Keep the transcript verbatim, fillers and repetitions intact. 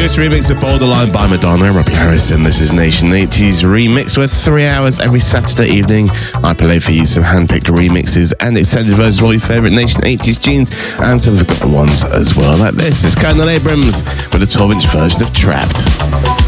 latest remix of Borderline by Madonna and Robbie Harrison. This is Nation eighties Remix, with three hours every Saturday evening. I play for you some hand-picked remixes and extended versions of all your favourite Nation eighties tunes and some forgotten ones as well. Like this is Colonel Abrams with a twelve inch version of Trapped.